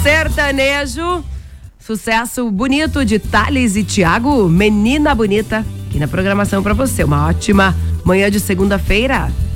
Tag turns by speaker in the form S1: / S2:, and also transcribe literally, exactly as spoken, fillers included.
S1: sertanejo. Sucesso bonito de Thales e Thiago, Menina Bonita, aqui na programação pra você. Uma ótima manhã de segunda-feira.